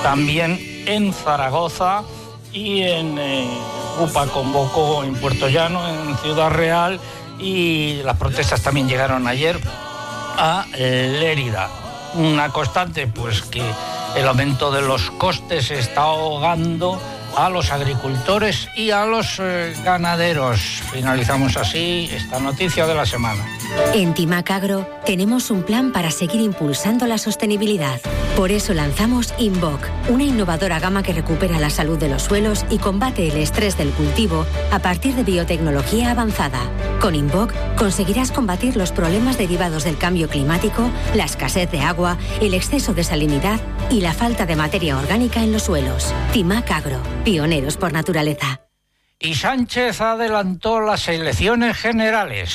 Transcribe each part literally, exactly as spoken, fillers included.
también en Zaragoza y en eh, UPA convocó en Puerto Llano, en Ciudad Real, y las protestas también llegaron ayer a Lérida. Una constante, pues que el aumento de los costes está ahogando a los agricultores y a los eh, ganaderos. Finalizamos así esta noticia de la semana. En Timac Agro tenemos un plan para seguir impulsando la sostenibilidad. Por eso lanzamos Invoc, una innovadora gama que recupera la salud de los suelos y combate el estrés del cultivo a partir de biotecnología avanzada. Con Invoc conseguirás combatir los problemas derivados del cambio climático, la escasez de agua, el exceso de salinidad y la falta de materia orgánica en los suelos. Timac Agro, pioneros por naturaleza. Y Sánchez adelantó las elecciones generales.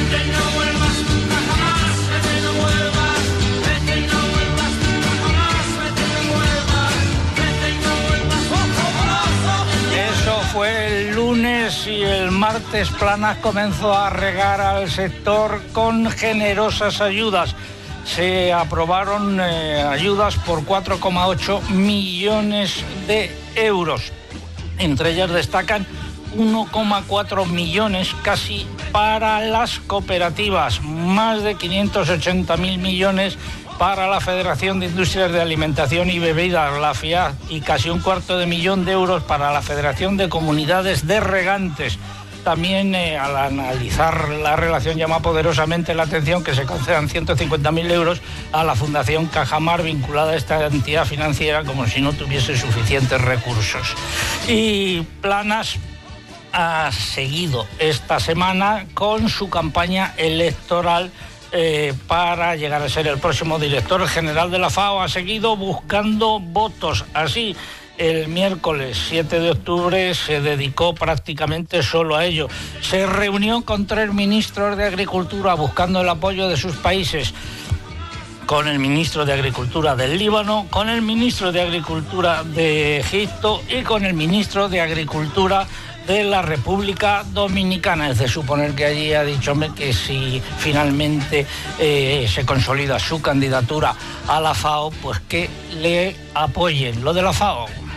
Eso fue el lunes y el martes Planas comenzó a regar al sector con generosas ayudas. Se aprobaron eh, ayudas por cuatro coma ocho millones de euros. Entre ellas destacan uno coma cuatro millones casi para las cooperativas, más de quinientos ochenta mil millones para la Federación de Industrias de Alimentación y Bebidas, la FIAC, y casi un cuarto de millón de euros para la Federación de Comunidades de Regantes. También eh, al analizar la relación llama poderosamente la atención que se concedan ciento cincuenta mil euros a la Fundación Cajamar vinculada a esta entidad financiera como si no tuviese suficientes recursos. Y Planas ha seguido esta semana con su campaña electoral eh, para llegar a ser el próximo director general de la FAO. Ha seguido buscando votos. Así, el miércoles siete de octubre se dedicó prácticamente solo a ello. Se reunió con tres ministros de Agricultura buscando el apoyo de sus países, con el ministro de Agricultura del Líbano, con el ministro de Agricultura de Egipto y con el ministro de Agricultura de la República Dominicana. Es de suponer que allí ha dicho que si finalmente eh, se consolida su candidatura a la FAO, pues que le apoyen. Lo de la FAO.